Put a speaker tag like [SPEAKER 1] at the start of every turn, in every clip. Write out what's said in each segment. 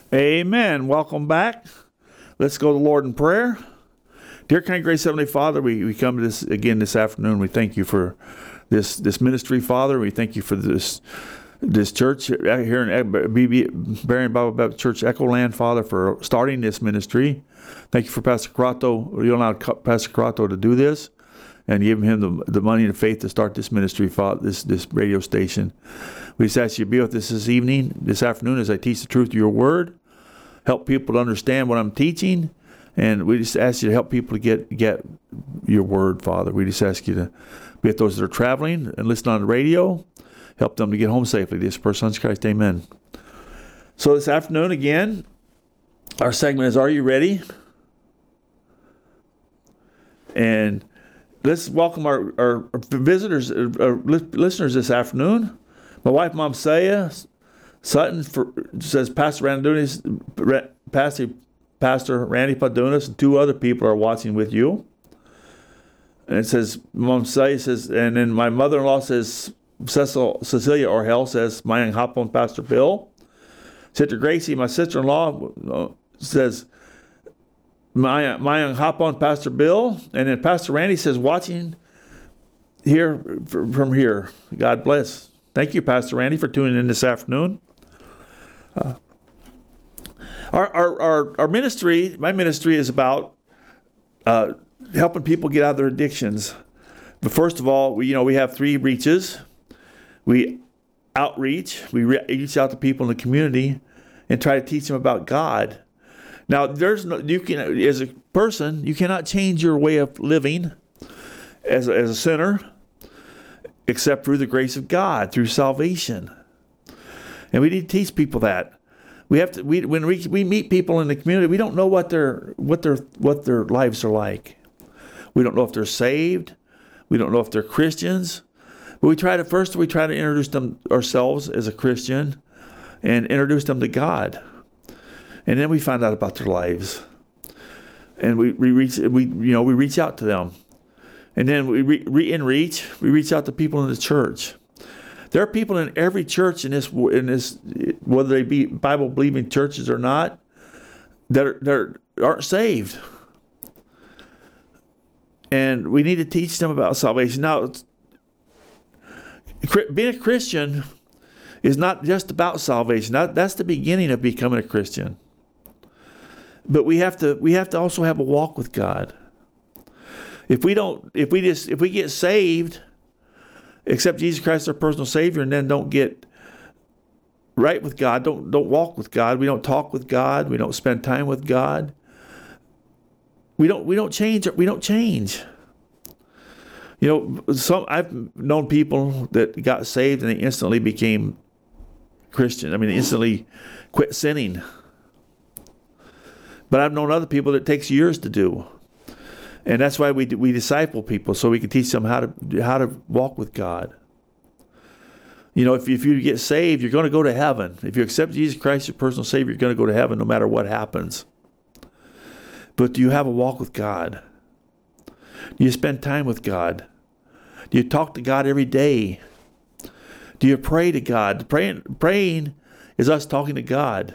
[SPEAKER 1] Amen. Welcome back. Let's go to the Lord in prayer. Dear kind, gracious Heavenly Father, we come to this again this afternoon. We thank you for this ministry, Father. We thank you for this church here in Berrien Bible Baptist Church, Echoland, Father, for starting this ministry. Thank you for Pastor Carato. You allowed Pastor Carato to do this and give him the money and the faith to start this ministry, Father, this radio station. We just ask you to be with us this afternoon, as I teach the truth of your word. Help people to understand what I'm teaching, and we just ask you to help people to get your word, Father. We just ask you to be with those that are traveling and listening on the radio. Help them to get home safely. This is Son of Christ, amen. So this afternoon, again, our segment is Are You Ready? And let's welcome our visitors, our listeners this afternoon. My wife, Mom Saya Sutton, says Pastor Randy Padunas, and two other people are watching with you. And it says, Mom Saya says, and then my mother-in-law says, Cecilia Orhel says, Mayang Hapon, Pastor Bill. Sister Gracie, my sister-in-law, says, Mayang Hapon, Pastor Bill. And then Pastor Randy says, watching here from here. God bless. Thank you, Pastor Randy, for tuning in this afternoon. Our ministry, my ministry, is about helping people get out of their addictions. But first of all, we have three reaches. We outreach. We reach out to people in the community and try to teach them about God. Now, as a person, you cannot change your way of living as a sinner, except through the grace of God, through salvation. And we need to teach people that. When we meet people in the community, we don't know what their lives are like. We don't know if they're saved. We don't know if they're Christians. But we try to introduce them ourselves as a Christian and introduce them to God. And then we find out about their lives. And we reach out to them. And then we reach out to people in the church. There are people in every church in this, whether they be Bible believing churches or not, that aren't saved. And we need to teach them about salvation. Now, being a Christian is not just about salvation. That's the beginning of becoming a Christian. But we have to also have a walk with God. If we get saved, accept Jesus Christ as our personal Savior, and then don't get right with God, don't walk with God, we don't talk with God, we don't spend time with God, we don't change. I've known people that got saved and they instantly became Christian. They instantly quit sinning. But I've known other people that it takes years to do. And that's why we disciple people, so we can teach them how to walk with God. If you get saved, you're going to go to heaven. If you accept Jesus Christ as your personal Savior, you're going to go to heaven no matter what happens. But do you have a walk with God? Do you spend time with God? Do you talk to God every day? Do you pray to God? Praying is us talking to God.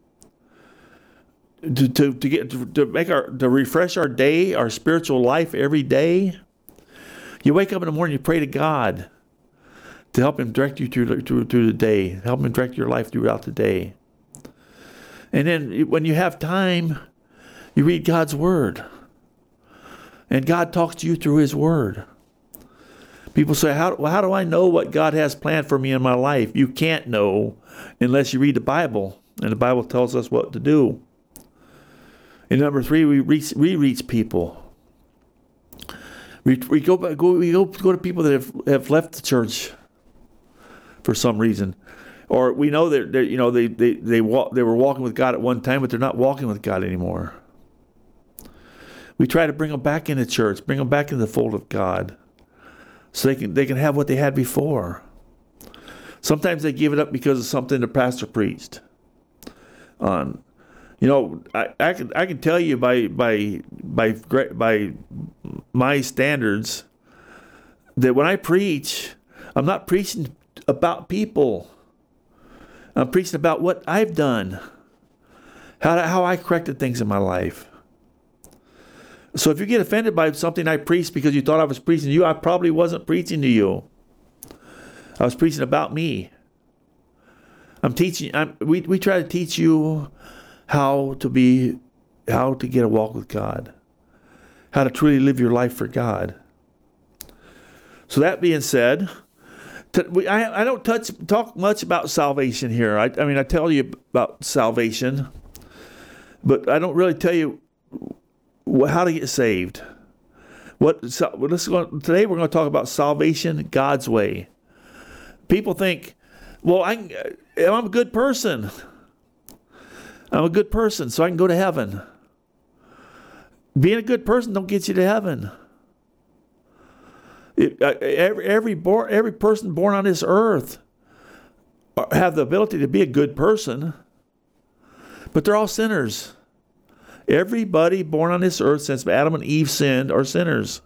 [SPEAKER 1] To refresh our day, our spiritual life every day. You wake up in the morning, you pray to God to help Him direct you through the day, help Him direct your life throughout the day. And then when you have time, you read God's Word, and God talks to you through His Word. People say, how do I know what God has planned for me in my life? You can't know unless you read the Bible, and the Bible tells us what to do. And number three, we reach people. We go to people that have left the church for some reason, or we know that they were walking with God at one time, but they're not walking with God anymore. We try to bring them back into church, bring them back into the fold of God, so they can have what they had before. Sometimes they give it up because of something the pastor preached on. I can tell you by my standards that when I preach, I'm not preaching about people. I'm preaching about what I've done. how I corrected things in my life. So if you get offended by something I preached because you thought I was preaching to you, I probably wasn't preaching to you. I was preaching about me. I'm teaching. We try to teach you how to get a walk with God, how to truly live your life for God. So that being said, I don't talk much about salvation here. I mean, I tell you about salvation, but I don't really tell you how to get saved. Today we're going to talk about salvation God's way. People think, well, I'm a good person. I'm a good person, so I can go to heaven. Being a good person don't get you to heaven. Every person born on this earth have the ability to be a good person, but they're all sinners. Everybody born on this earth since Adam and Eve sinned are sinners.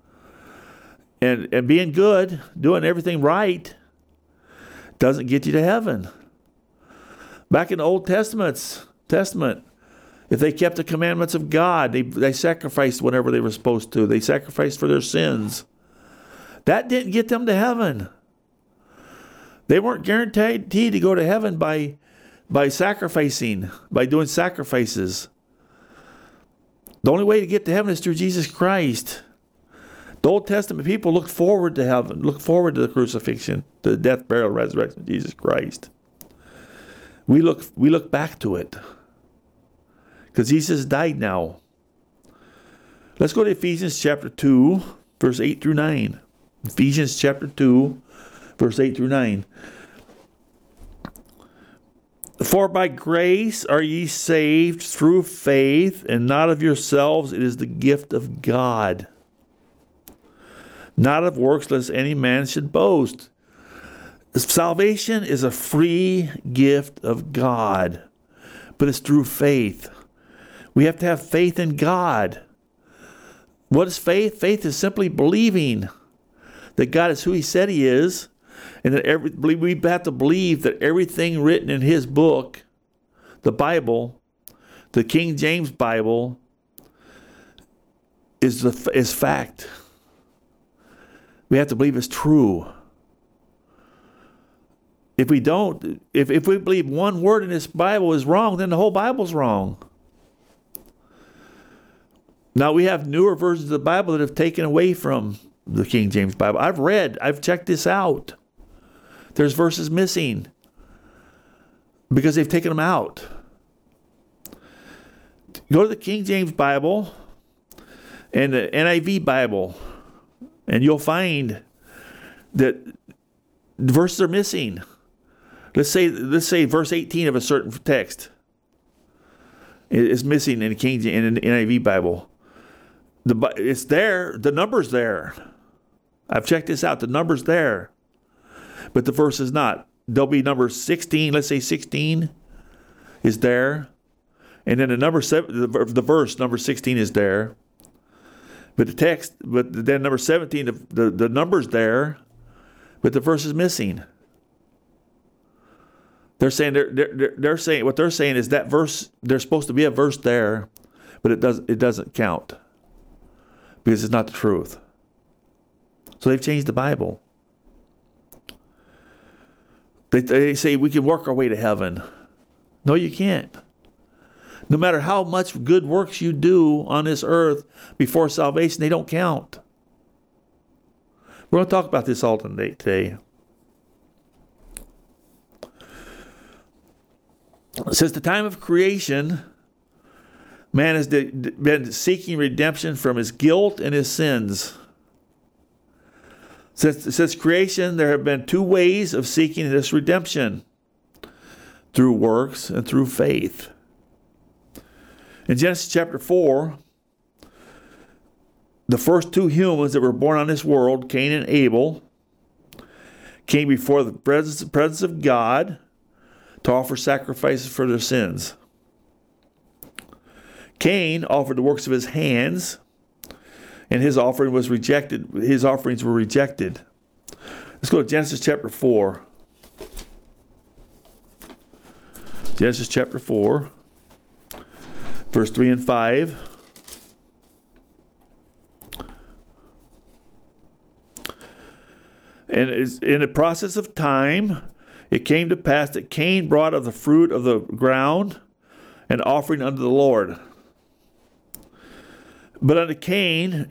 [SPEAKER 1] And being good, doing everything right, doesn't get you to heaven. Back in the Old Testament, if they kept the commandments of God, they sacrificed whenever they were supposed to. They sacrificed for their sins. That didn't get them to heaven. They weren't guaranteed to go to heaven by sacrificing, by doing sacrifices. The only way to get to heaven is through Jesus Christ. The Old Testament people looked forward to heaven, looked forward to the crucifixion, to the death, burial, resurrection of Jesus Christ. We look back to it because Jesus died now. Let's go to Ephesians chapter 2, verse 8 through 9. Ephesians chapter 2, verse 8 through 9. For by grace are ye saved through faith, and not of yourselves, it is the gift of God. Not of works, lest any man should boast. Salvation is a free gift of God, but it's through faith. We have to have faith in God. What is faith? Faith is simply believing that God is who He said He is, and that we have to believe that everything written in His book, the Bible, the King James Bible, is fact. We have to believe it's true. If we don't, if we believe one word in this Bible is wrong, then the whole Bible's wrong. Now we have newer versions of the Bible that have taken away from the King James Bible. I've checked this out. There's verses missing because they've taken them out. Go to the King James Bible and the NIV Bible, and you'll find that the verses are missing. Let's say verse 18 of a certain text is missing in the NIV Bible. It's there. The number's there. I've checked this out. The number's there, but the verse is not. There'll be number 16. Let's say 16 is there, and then the verse number 16 is there. But then number 17, the number's there, but the verse is missing. They're saying what they're saying is that verse. There's supposed to be a verse there, but it doesn't count because it's not the truth. So they've changed the Bible. They say we can work our way to heaven. No, you can't. No matter how much good works you do on this earth before salvation, they don't count. We're going to talk about this all today. Since the time of creation, man has been seeking redemption from his guilt and his sins. Since creation, there have been two ways of seeking this redemption: through works and through faith. In Genesis chapter 4, the first two humans that were born on this world, Cain and Abel, came before the presence of God to offer sacrifices for their sins. Cain offered the works of his hands, and his offering was rejected. His offerings were rejected. Let's go to Genesis chapter 4. Genesis chapter 4. verse 3 and 5. And in the process of time, it came to pass that Cain brought of the fruit of the ground an offering unto the Lord. But unto Cain,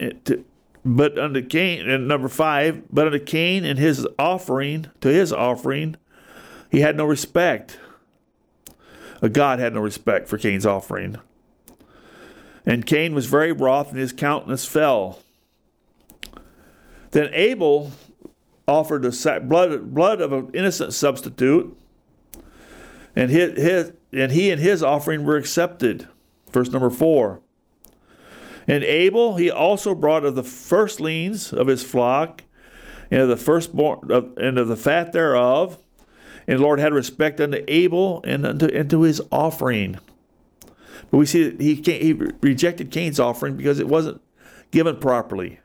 [SPEAKER 1] and number 5, but unto Cain and his offering, he had no respect. God had no respect for Cain's offering. And Cain was very wroth, and his countenance fell. Then Abel offered the blood of an innocent substitute, and he and his offering were accepted. Verse number 4. And Abel, he also brought of the firstlings of his flock, and of the firstborn, and of the fat thereof. And the Lord had respect unto Abel and unto his offering. But we see that he rejected Cain's offering because it wasn't given properly.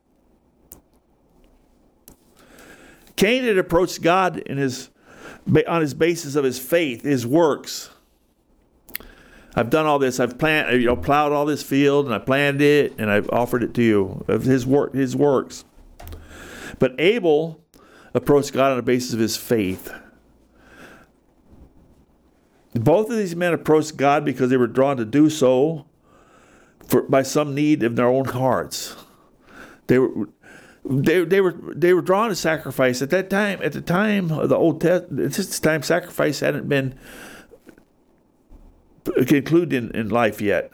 [SPEAKER 1] Cain had approached God on his basis of his faith, his works. I've done all this. I've plowed all this field, and I planted it, and I've offered it to you of his works. But Abel approached God on the basis of his faith. Both of these men approached God because they were drawn to do so by some need of their own hearts. They were drawn to sacrifice at that time. At the time of the Old Testament, at this time, sacrifice hadn't been concluded in life yet.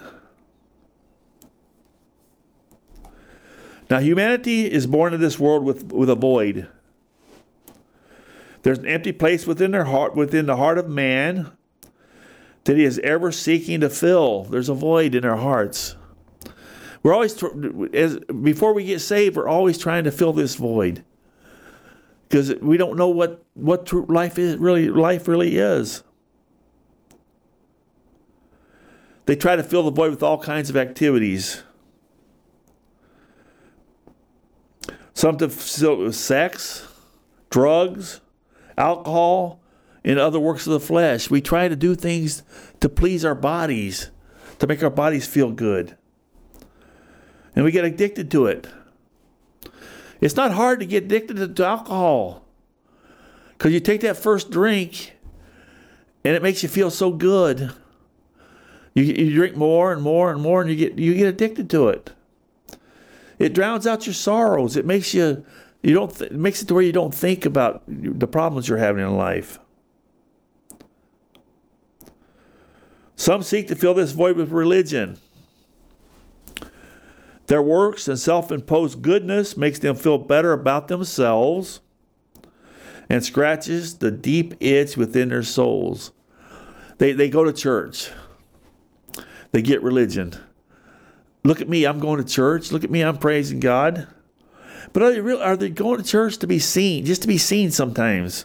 [SPEAKER 1] Now, humanity is born in this world with a void. There's an empty place within the heart of man that he is ever seeking to fill. There's a void in our hearts. We're always, before we get saved, we're always trying to fill this void because we don't know what true life really is. They try to fill the void with all kinds of activities. Some to fill with sex, drugs, alcohol, and other works of the flesh. We try to do things to please our bodies, to make our bodies feel good. And we get addicted to it. It's not hard to get addicted to alcohol, because you take that first drink and it makes you feel so good. You drink more and more and more, and you get addicted to it. It drowns out your sorrows. It makes it makes it to where you don't think about the problems you're having in life. Some seek to fill this void with religion. Their works and self-imposed goodness makes them feel better about themselves and scratches the deep itch within their souls. They go to church. They get religion. Look at me, I'm going to church. Look at me, I'm praising God. But are they going to church to be seen? Just to be seen sometimes?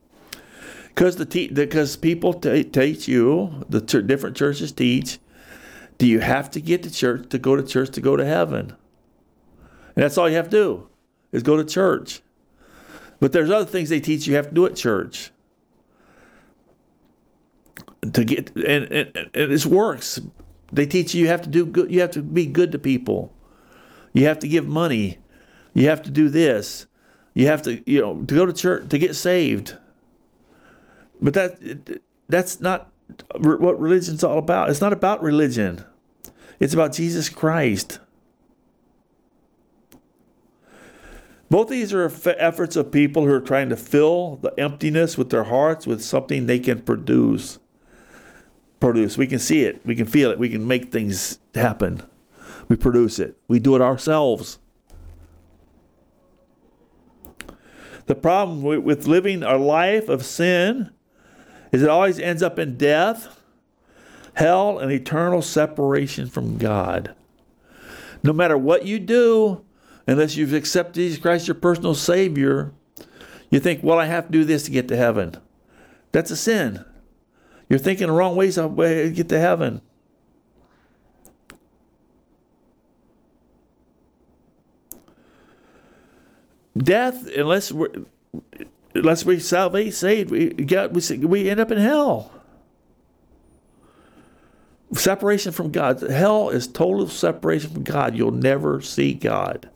[SPEAKER 1] Because people teach you, different churches teach, do you have to get to church to go to heaven? And that's all you have to do, is go to church. But there's other things they teach you have to do at church. To get and it works. They teach you have to do good. You have to be good to people. You have to give money. You have to do this. You have to to go to church to get saved. But that's not what religion's all about. It's not about religion. It's about Jesus Christ. Both of these are efforts of people who are trying to fill the emptiness with their hearts with something they can produce. We can see it. We can feel it. We can make things happen. We produce it. We do it ourselves. The problem with living a life of sin is it always ends up in death, hell, and eternal separation from God. No matter what you do, unless you've accepted Jesus Christ your personal Savior, you think, well, I have to do this to get to heaven. That's a sin. You're thinking the wrong ways to get to heaven. Death, unless we saved, we end up in hell. Separation from God. Hell is total separation from God. You'll never see God.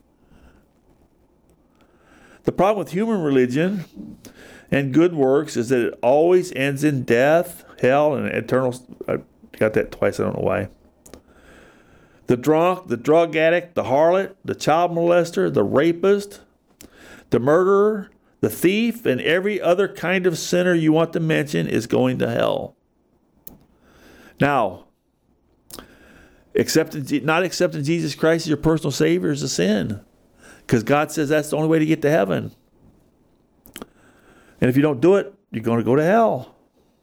[SPEAKER 1] The problem with human religion and good works is that it always ends in death, hell, and eternal. I got that twice. I don't know why. The drunk, the drug addict, the harlot, the child molester, the rapist, the murderer, the thief, and every other kind of sinner you want to mention is going to hell. Now, not accepting Jesus Christ as your personal Savior is a sin, because God says that's the only way to get to heaven. And if you don't do it, you're going to go to hell.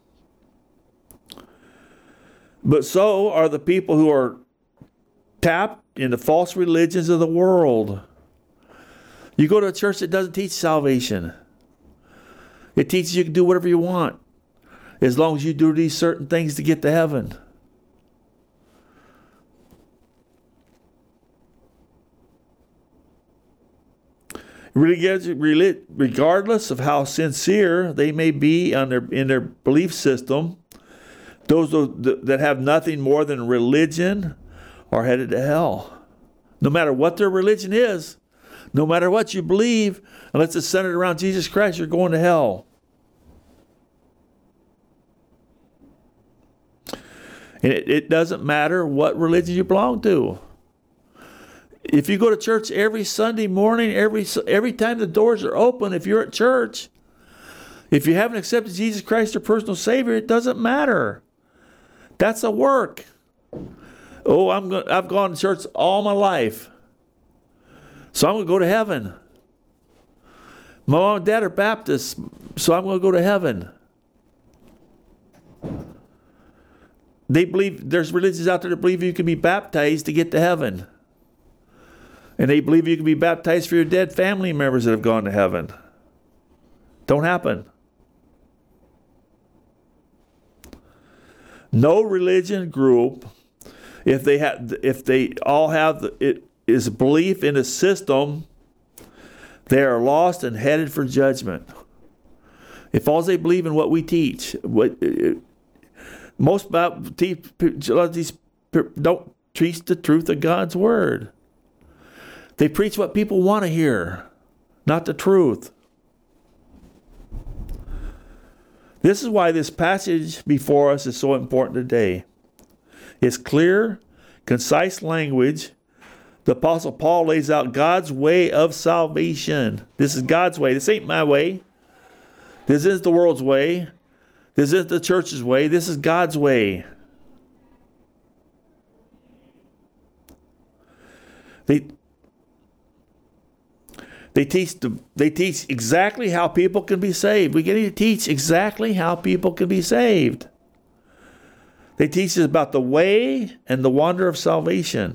[SPEAKER 1] But so are the people who are tapped into false religions of the world. You go to a church that doesn't teach salvation. It teaches you can do whatever you want as long as you do these certain things to get to heaven. Regardless of how sincere they may be in their belief system, those that have nothing more than religion are headed to hell. No matter what their religion is, no matter what you believe, unless it's centered around Jesus Christ, you're going to hell. And it doesn't matter what religion you belong to. If you go to church every Sunday morning, every time the doors are open, if you're at church, if you haven't accepted Jesus Christ your personal Savior, it doesn't matter. That's a work. Oh, I've gone to church all my life, so I'm going to go to heaven. My mom and dad are Baptists, so I'm going to go to heaven. They believe there's religions out there that believe you can be baptized to get to heaven. And they believe you can be baptized for your dead family members that have gone to heaven. Don't happen. No religion group, if they all have it is belief in a system, they are lost and headed for judgment. If all they believe in what we teach, most of these don't teach the truth of God's word. They preach what people want to hear, not the truth. This is why this passage before us is so important today. It's clear, concise language. The Apostle Paul lays out God's way of salvation. This is God's way. This ain't my way. This isn't the world's way. This isn't the church's way. This is God's way. They teach exactly how people can be saved. We get to teach exactly how people can be saved. They teach us about the way and the wonder of salvation.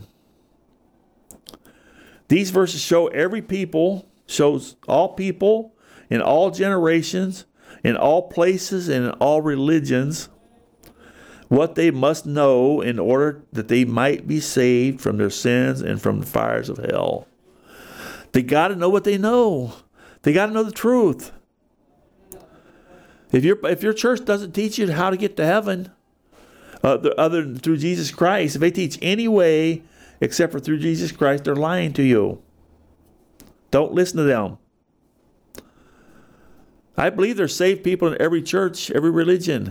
[SPEAKER 1] These verses shows all people in all generations, in all places, and in all religions, what they must know in order that they might be saved from their sins and from the fires of hell. They got to know what they know. They got to know the truth. If your church doesn't teach you how to get to heaven, other than through Jesus Christ, if they teach any way except for through Jesus Christ, they're lying to you. Don't listen to them. I believe there's saved people in every church, every religion.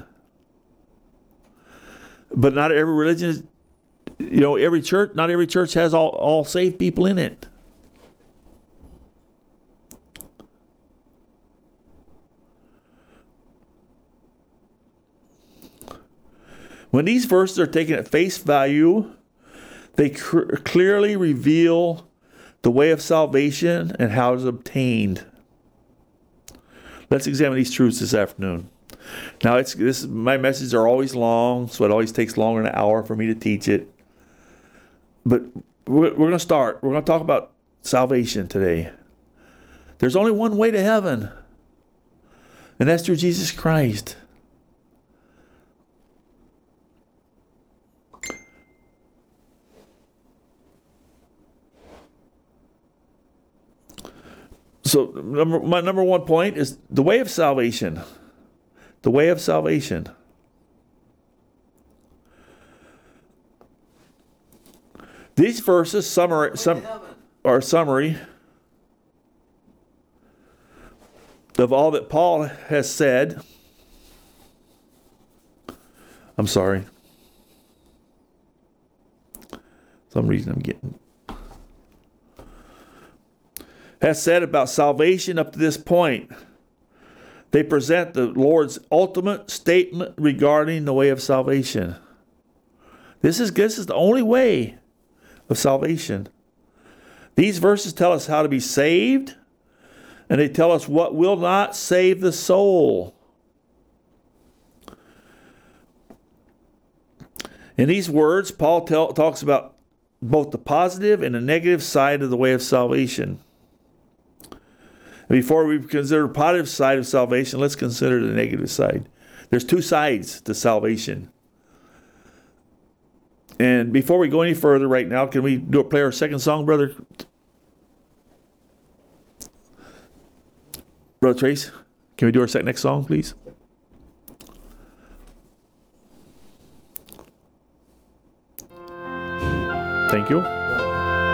[SPEAKER 1] But not every religion, every church, not every church has all saved people in it. When these verses are taken at face value, they clearly reveal the way of salvation and how it is obtained. Let's examine these truths this afternoon. Now, my messages are always long, so it always takes longer than an hour for me to teach it. But we're going to start. We're going to talk about salvation today. There's only one way to heaven, and that's through Jesus Christ. So my number one point is the way of salvation. The way of salvation. These verses summary of all that Paul has said. I'm sorry. Some reason I'm getting. Has said about salvation up to this point. They present the Lord's ultimate statement regarding the way of salvation. This is the only way of salvation. These verses tell us how to be saved, and they tell us what will not save the soul. In these words, Paul talks about both the positive and the negative side of the way of salvation. And before we consider the positive side of salvation, let's consider the negative side. There's two sides to salvation. And before we go any further right now, can we play our second song, Brother Trace? Can we do our next song, please? Thank you.